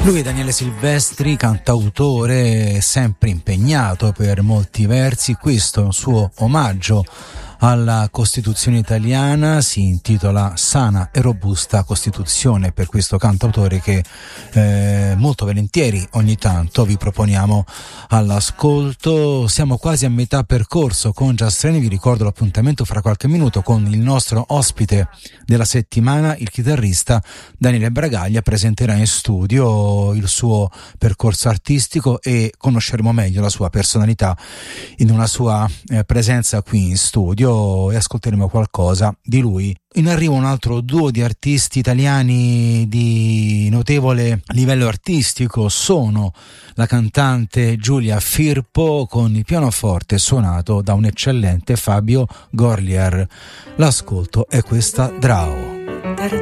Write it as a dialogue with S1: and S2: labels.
S1: Lui è Daniele Silvestri, cantautore sempre impegnato per molti versi. Questo è un suo omaggio alla Costituzione italiana, si intitola Sana e robusta Costituzione, per questo cantautore che molto volentieri ogni tanto vi proponiamo all'ascolto. Siamo quasi a metà percorso con Just Training, vi ricordo l'appuntamento fra qualche minuto con il nostro ospite della settimana, il chitarrista Daniele Bragaglia. Presenterà in studio il suo percorso artistico e conosceremo meglio la sua personalità in una sua presenza qui in studio, e ascolteremo qualcosa di lui. In arrivo un altro duo di artisti italiani di notevole livello artistico, sono la cantante Giulia Firpo con il pianoforte suonato da un eccellente Fabio Gorlier. L'ascolto è questa Drao.